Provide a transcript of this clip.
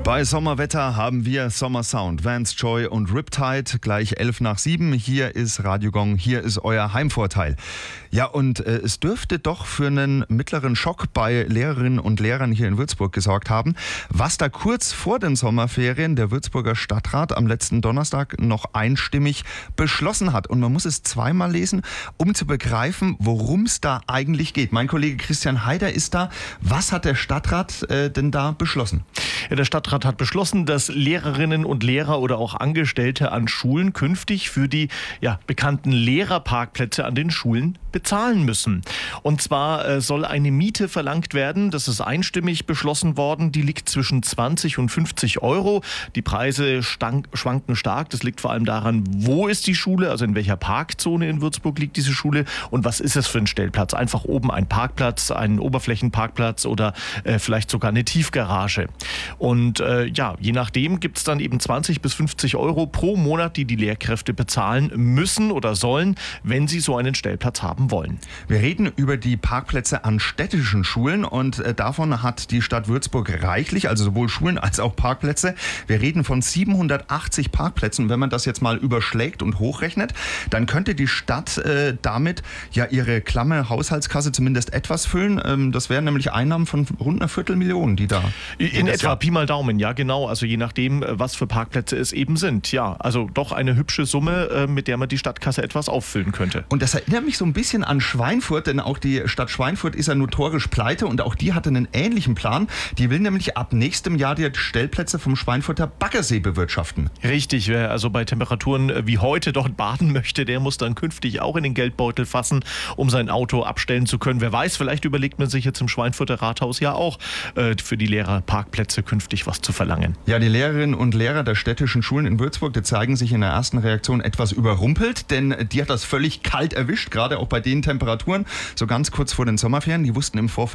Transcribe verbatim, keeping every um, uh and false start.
Bei Sommerwetter haben wir Sommersound, Vance Joy und Riptide, gleich elf nach sieben. Hier ist Radio Gong, hier ist euer Heimvorteil. Ja, und äh, es dürfte doch für einen mittleren Schock bei Lehrerinnen und Lehrern hier in Würzburg gesorgt haben, was da kurz vor den Sommerferien der Würzburger Stadtrat am letzten Donnerstag noch einstimmig beschlossen hat. Und man muss es zweimal lesen, um zu begreifen, worum es da eigentlich geht. Mein Kollege Christian Heider ist da. Was hat der Stadtrat äh, denn da beschlossen? Ja, der Stadtrat hat beschlossen, dass Lehrerinnen und Lehrer oder auch Angestellte an Schulen künftig für die ja, bekannten Lehrerparkplätze an den Schulen bezahlen müssen. Und zwar äh, soll eine Miete verlangt werden, das ist einstimmig beschlossen worden, die liegt zwischen zwanzig und fünfzig Euro. Die Preise stank, schwanken stark, das liegt vor allem daran, wo ist die Schule, also in welcher Parkzone in Würzburg liegt diese Schule und was ist es für ein Stellplatz. Einfach oben ein Parkplatz, ein Oberflächenparkplatz oder äh, vielleicht sogar eine Tiefgarage. Und äh, ja, je nachdem gibt es dann eben zwanzig bis fünfzig Euro pro Monat, die die Lehrkräfte bezahlen müssen oder sollen, wenn sie so einen Stellplatz haben wollen. Wir reden über die Parkplätze an städtischen Schulen und äh, davon hat die Stadt Würzburg reichlich, also sowohl Schulen als auch Parkplätze. Wir reden von siebenhundertachtzig Parkplätzen. Wenn man das jetzt mal überschlägt und hochrechnet, dann könnte die Stadt äh, damit ja ihre klamme Haushaltskasse zumindest etwas füllen. Ähm, das wären nämlich Einnahmen von rund einer Viertelmillion, die da... In etwa, Pi mal Daumen, ja genau. Also je nachdem, was für Parkplätze es eben sind. Ja, also doch eine hübsche Summe, mit der man die Stadtkasse etwas auffüllen könnte. Und das erinnert mich so ein bisschen an Schweinfurt, denn auch die Stadt Schweinfurt ist ja notorisch pleite und auch die hatte einen ähnlichen Plan. Die will nämlich ab nächstem Jahr die Stellplätze vom Schweinfurter Baggersee bewirtschaften. Richtig, wer also bei Temperaturen wie heute dort baden möchte, der muss dann künftig auch in den Geldbeutel fassen, um sein Auto abstellen zu können. Wer weiß, vielleicht überlegt man sich jetzt im Schweinfurter Rathaus ja auch äh, für die Lehrerparkplätze künftig was zu verlangen. Ja, die Lehrerinnen und Lehrer der städtischen Schulen in Würzburg, die zeigen sich in der ersten Reaktion etwas überrumpelt, denn die hat das völlig kalt erwischt, gerade auch bei den Temperaturen, so ganz kurz vor den Sommerferien. Die wussten im Vorfeld